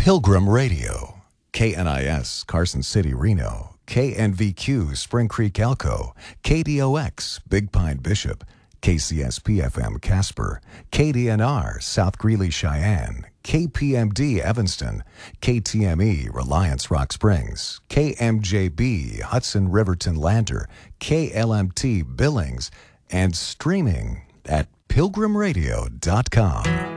Pilgrim Radio, KNIS, Carson City, Reno, KNVQ, Spring Creek, Elko, KDOX, Big Pine, Bishop, KCSP-FM, Casper, KDNR, South Greeley, Cheyenne, KPMD, Evanston, KTME, Reliance, Rock Springs, KMJB, Hudson, Riverton, Lander, KLMT, Billings, and streaming at pilgrimradio.com.